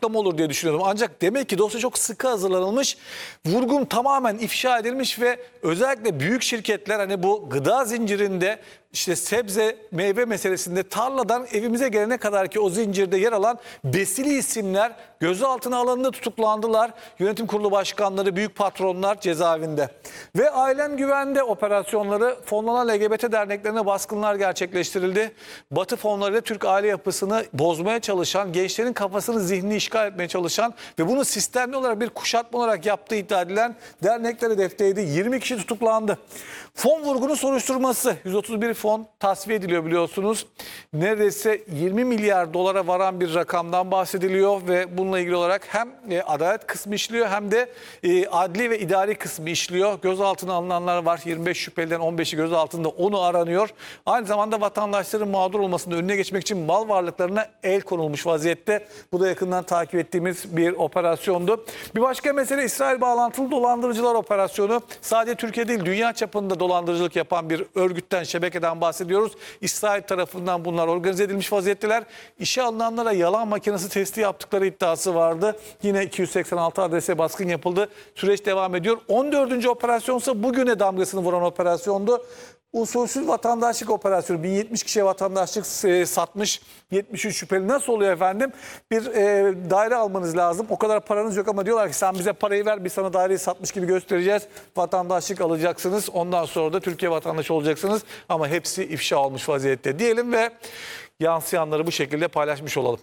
açıklama olur diye düşünüyordum. Ancak demek ki dosya çok sıkı hazırlanılmış, vurgun tamamen ifşa edilmiş ve özellikle büyük şirketler hani bu gıda zincirinde işte sebze, meyve meselesinde tarladan evimize gelene kadar ki o zincirde yer alan besili isimler gözaltına alındı, tutuklandılar. Yönetim kurulu başkanları, büyük patronlar cezaevinde. Ve Ailem Güvende operasyonları, fonlanan LGBT derneklerine baskınlar gerçekleştirildi. Batı fonlarıyla Türk aile yapısını bozmaya çalışan, gençlerin kafasını, zihnini işgal etmeye çalışan ve bunu sistemli olarak bir kuşatma olarak yaptığı iddia edilen dernekler hedefteydi. 20 kişi tutuklandı. Fon vurgunu soruşturması, 131 fon tasfiye ediliyor biliyorsunuz. Neredeyse 20 milyar dolara varan bir rakamdan bahsediliyor ve bununla ilgili olarak hem adalet kısmı işliyor hem de adli ve idari kısmı işliyor. Gözaltına alınanlar var. 25 şüpheliden 15'i gözaltında, onu aranıyor. Aynı zamanda vatandaşların mağdur olmasının önüne geçmek için mal varlıklarına el konulmuş vaziyette. Bu da yakından takip ettiğimiz bir operasyondu. Bir başka mesele İsrail bağlantılı dolandırıcılar operasyonu. Sadece Türkiye değil, dünya çapında dolandırıcılık yapan bir örgütten, şebekeden bahsediyoruz. İsrail tarafından bunlar organize edilmiş vaziyetteler. İşe alınanlara yalan makinesi testi yaptıkları iddiası vardı. Yine 286 adrese baskın yapıldı. Süreç devam ediyor. 14. operasyonsa bugüne damgasını vuran operasyondu. Usulsüz vatandaşlık operasyonu. 1070 kişiye vatandaşlık satmış 73 şüpheli. Nasıl oluyor efendim? Bir daire almanız lazım. O kadar paranız yok ama diyorlar ki sen bize parayı ver, biz sana daireyi satmış gibi göstereceğiz. Vatandaşlık alacaksınız. Ondan sonra da Türkiye vatandaşı olacaksınız. Ama hepsi ifşa olmuş vaziyette diyelim ve yansıyanları bu şekilde paylaşmış olalım.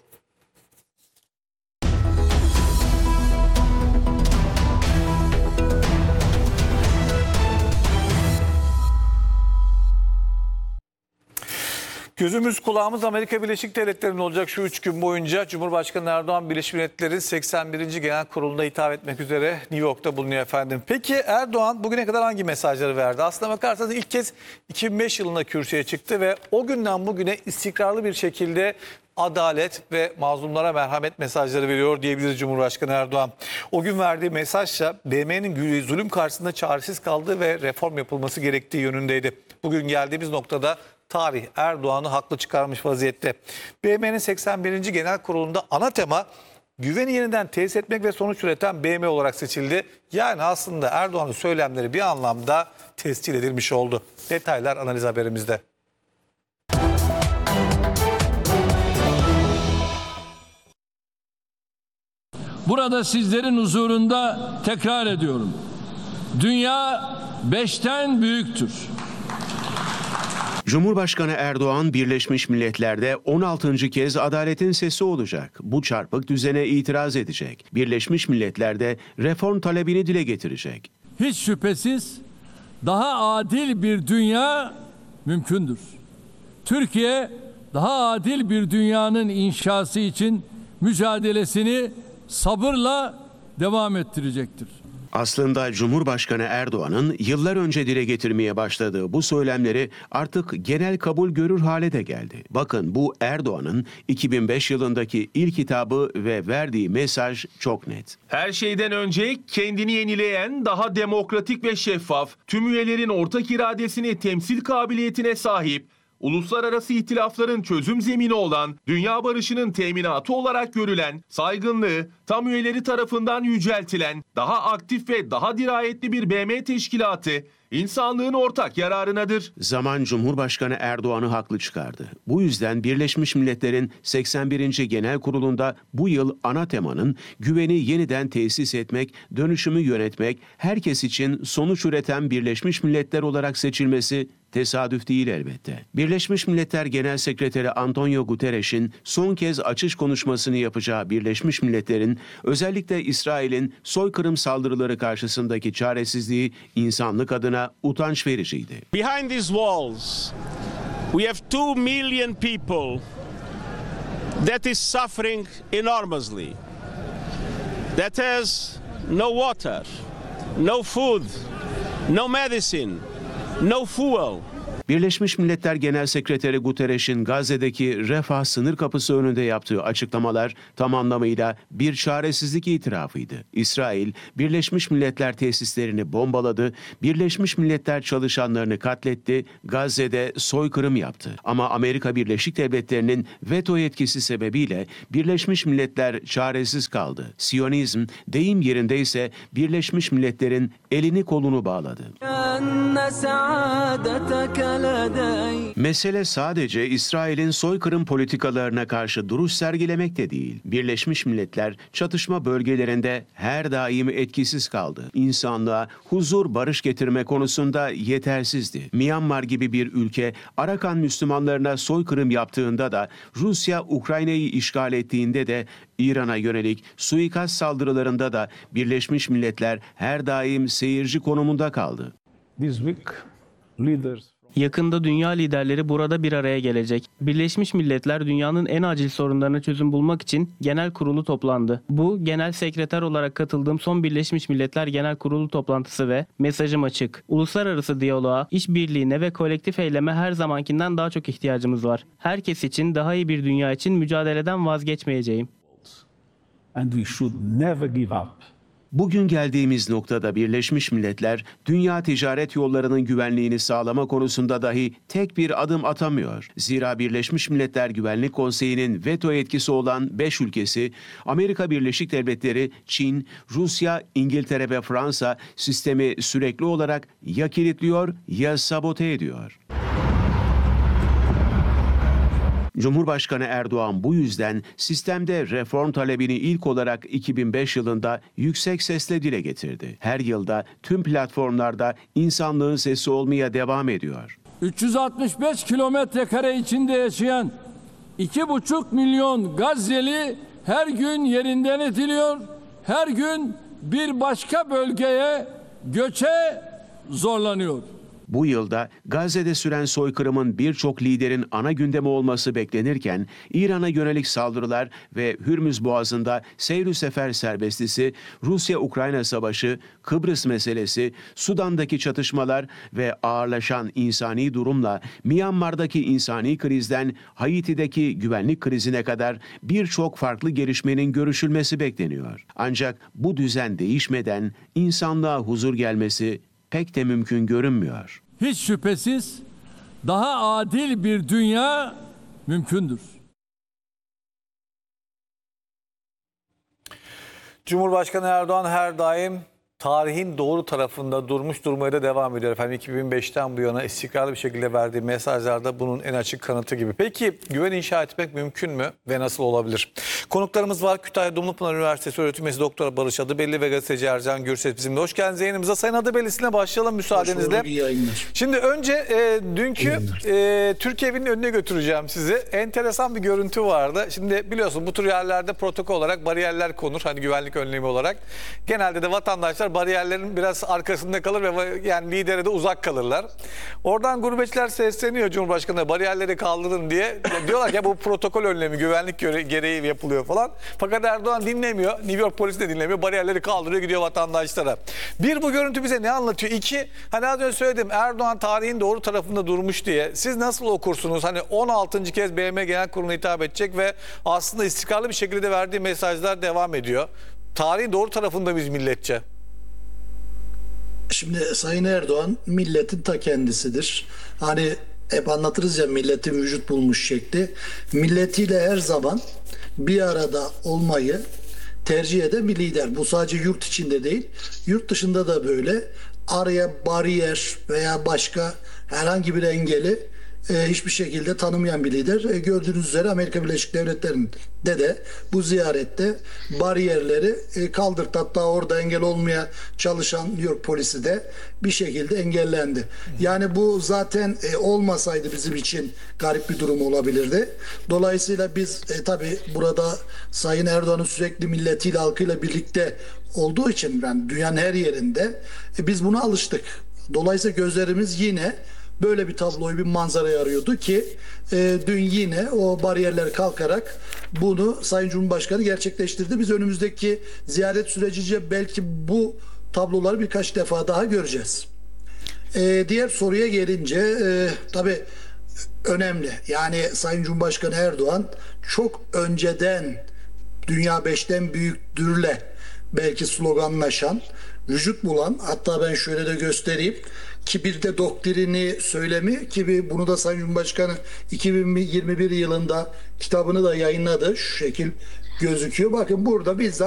Gözümüz kulağımız Amerika Birleşik Devletleri'nde olacak şu 3 gün boyunca. Cumhurbaşkanı Erdoğan Birleşmiş Milletler'in 81. Genel Kurulu'nda hitap etmek üzere New York'ta bulunuyor efendim. Peki Erdoğan bugüne kadar hangi mesajları verdi? Aslına bakarsanız ilk kez 2005 yılında kürsüye çıktı ve o günden bugüne istikrarlı bir şekilde adalet ve mazlumlara merhamet mesajları veriyor diyebiliriz Cumhurbaşkanı Erdoğan. O gün verdiği mesajsa BM'nin zulüm karşısında çaresiz kaldığı ve reform yapılması gerektiği yönündeydi. Bugün geldiğimiz noktada tarih Erdoğan'ı haklı çıkarmış vaziyette. BM'nin 81. Genel Kurulu'nda ana tema güveni yeniden tesis etmek ve sonuç üreten BM olarak seçildi. Yani aslında Erdoğan'ın söylemleri bir anlamda tescil edilmiş oldu. Detaylar analiz haberimizde. Burada sizlerin huzurunda tekrar ediyorum. Dünya 5'ten büyüktür. Cumhurbaşkanı Erdoğan Birleşmiş Milletler'de 16. kez adaletin sesi olacak. Bu çarpık düzene itiraz edecek. Birleşmiş Milletler'de reform talebini dile getirecek. Hiç şüphesiz daha adil bir dünya mümkündür. Türkiye daha adil bir dünyanın inşası için mücadelesini sabırla devam ettirecektir. Aslında Cumhurbaşkanı Erdoğan'ın yıllar önce dile getirmeye başladığı bu söylemleri artık genel kabul görür hale de geldi. Bakın bu Erdoğan'ın 2005 yılındaki ilk hitabı ve verdiği mesaj çok net. Her şeyden önce kendini yenileyen, daha demokratik ve şeffaf, tüm üyelerin ortak iradesini temsil kabiliyetine sahip, uluslararası ihtilafların çözüm zemini olan, dünya barışının teminatı olarak görülen, saygınlığı tam üyeleri tarafından yüceltilen, daha aktif ve daha dirayetli bir BM teşkilatı, insanlığın ortak yararınadır. Zaman Cumhurbaşkanı Erdoğan'ı haklı çıkardı. Bu yüzden Birleşmiş Milletler'in 81. Genel Kurulu'nda bu yıl ana temanın güveni yeniden tesis etmek, dönüşümü yönetmek, herkes için sonuç üreten Birleşmiş Milletler olarak seçilmesi tesadüf değil elbette. Birleşmiş Milletler Genel Sekreteri Antonio Guterres'in son kez açış konuşmasını yapacağı Birleşmiş Milletler'in özellikle İsrail'in soykırım saldırıları karşısındaki çaresizliği insanlık adına utanç vericiydi. Behind these walls we have 2 million people that is suffering enormously. That has no water, no food, no medicine, no fuel. Birleşmiş Milletler Genel Sekreteri Guterres'in Gazze'deki Refah sınır kapısı önünde yaptığı açıklamalar tam anlamıyla bir çaresizlik itirafıydı. İsrail, Birleşmiş Milletler tesislerini bombaladı, Birleşmiş Milletler çalışanlarını katletti, Gazze'de soykırım yaptı. Ama Amerika Birleşik Devletleri'nin veto yetkisi sebebiyle Birleşmiş Milletler çaresiz kaldı. Siyonizm, deyim yerindeyse Birleşmiş Milletler'in elini kolunu bağladı. Mesele sadece İsrail'in soykırım politikalarına karşı duruş sergilemek de değil. Birleşmiş Milletler çatışma bölgelerinde her daim etkisiz kaldı. İnsanlığa huzur, barış getirme konusunda yetersizdi. Myanmar gibi bir ülke Arakan Müslümanlarına soykırım yaptığında da, Rusya Ukrayna'yı işgal ettiğinde de, İran'a yönelik suikast saldırılarında da Birleşmiş Milletler her daim seyirci konumunda kaldı. Yakında dünya liderleri burada bir araya gelecek. Birleşmiş Milletler dünyanın en acil sorunlarına çözüm bulmak için genel kurulu toplandı. Bu genel sekreter olarak katıldığım son Birleşmiş Milletler Genel Kurulu toplantısı ve mesajım açık. Uluslararası diyaloğa, işbirliğine ve kolektif eyleme her zamankinden daha çok ihtiyacımız var. Herkes için, daha iyi bir dünya için mücadeleden vazgeçmeyeceğim. And we should never give up. Bugün geldiğimiz noktada Birleşmiş Milletler, dünya ticaret yollarının güvenliğini sağlama konusunda dahi tek bir adım atamıyor. Zira Birleşmiş Milletler Güvenlik Konseyi'nin veto yetkisi olan 5 ülkesi, Amerika Birleşik Devletleri, Çin, Rusya, İngiltere ve Fransa sistemi sürekli olarak ya kilitliyor ya sabote ediyor. Cumhurbaşkanı Erdoğan bu yüzden sistemde reform talebini ilk olarak 2005 yılında yüksek sesle dile getirdi. Her yılda tüm platformlarda insanlığın sesi olmaya devam ediyor. 365 kilometre kare içinde yaşayan 2,5 milyon Gazze'li her gün yerinden ediliyor, her gün bir başka bölgeye göçe zorlanıyor. Bu yılda Gazze'de süren soykırımın birçok liderin ana gündemi olması beklenirken, İran'a yönelik saldırılar ve Hürmüz Boğazı'nda seyr-ü sefer serbestisi, Rusya-Ukrayna savaşı, Kıbrıs meselesi, Sudan'daki çatışmalar ve ağırlaşan insani durumla Myanmar'daki insani krizden Haiti'deki güvenlik krizine kadar birçok farklı gelişmenin görüşülmesi bekleniyor. Ancak bu düzen değişmeden insanlığa huzur gelmesi pek de mümkün görünmüyor. Hiç şüphesiz daha adil bir dünya mümkündür. Cumhurbaşkanı Erdoğan her daim tarihin doğru tarafında durmaya da devam ediyor efendim. 2005'ten bu yana istikrarlı bir şekilde verdiği mesajlarda bunun en açık kanıtı gibi. Peki güven inşa etmek mümkün mü ve nasıl olabilir? Konuklarımız var. Kütahya Dumlupınar Üniversitesi öğretim üyesi Doktor Barış Adıbelli ve gazeteci Ercan Gürses bizimle. Hoş geldiniz yayınımıza. Sayın Adıbelli'sine başlayalım müsaadenizle. Şimdi önce dünkü Türk Evi'nin önüne götüreceğim sizi. Enteresan bir görüntü vardı. Şimdi biliyorsun bu tür yerlerde protokol olarak bariyerler konur. Hani güvenlik önlemi olarak. Genelde de vatandaşlar bariyerlerin biraz arkasında kalır ve yani lidere de uzak kalırlar. Oradan gurbetçiler sesleniyor Cumhurbaşkanı'na bariyerleri kaldırın diye. Diyorlar ki bu protokol önlemi güvenlik gereği yapılıyor falan. Fakat Erdoğan dinlemiyor. New York polisi de dinlemiyor. Bariyerleri kaldırıyor gidiyor vatandaşlara. Bir, bu görüntü bize ne anlatıyor? İki, hani az önce söyledim Erdoğan tarihin doğru tarafında durmuş diye. Siz nasıl okursunuz? Hani 16. kez BM Genel Kurulu'na hitap edecek ve aslında istikrarlı bir şekilde verdiği mesajlar devam ediyor. Tarihin doğru tarafında biz milletçe. Şimdi Sayın Erdoğan milletin ta kendisidir. Hani hep anlatırız ya milletin vücut bulmuş şekli. Milletiyle her zaman bir arada olmayı tercih eden bir lider. Bu sadece yurt içinde değil, yurt dışında da böyle. Araya bariyer veya başka herhangi bir engeli hiçbir şekilde tanımayan bir lider. Gördüğünüz üzere Amerika Birleşik Devletleri'nde de bu ziyarette bariyerleri kaldırdı. Hatta orada engel olmaya çalışan New York polisi de bir şekilde engellendi. Yani bu zaten olmasaydı bizim için garip bir durum olabilirdi. Dolayısıyla biz tabii burada Sayın Erdoğan'ın sürekli milletiyle, halkıyla birlikte olduğu için yani dünyanın her yerinde biz buna alıştık. Dolayısıyla gözlerimiz yine böyle bir tabloyu, bir manzarayı arıyordu ki dün yine o bariyerler kalkarak bunu Sayın Cumhurbaşkanı gerçekleştirdi. Biz önümüzdeki ziyaret sürecice belki bu tabloları birkaç defa daha göreceğiz. Diğer soruya gelince tabii önemli. Yani Sayın Cumhurbaşkanı Erdoğan çok önceden dünya beşten büyüktürle belki sloganlaşan, vücut bulan, hatta ben şöyle de göstereyim, kibirde doktrini söylemi ki bunu da Sayın Cumhurbaşkanı 2021 yılında kitabını da yayınladı. Şu şekil gözüküyor. Bakın burada bizzat